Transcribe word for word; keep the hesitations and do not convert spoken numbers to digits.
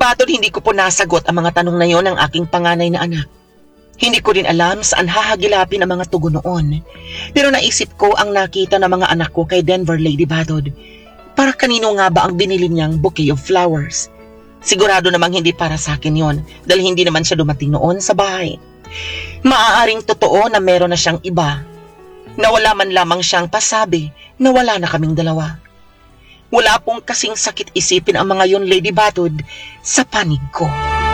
Batod, hindi ko po nasagot ang mga tanong na yon ng aking panganay na anak. Hindi ko rin alam saan hahagilapin ang mga tugon noon. Pero naisip ko ang nakita ng mga anak ko kay Denver, Lady Batod. Para kanino nga ba ang binili niyang bouquet of flowers? Sigurado namang hindi para sa akin yon dahil hindi naman siya dumating noon sa bahay. Maaaring totoo na meron na siyang iba. Na wala man lamang siyang pasabi na wala na kaming dalawa. Wala pong kasing sakit isipin ang mga yon, Lady Batod, sa panig ko.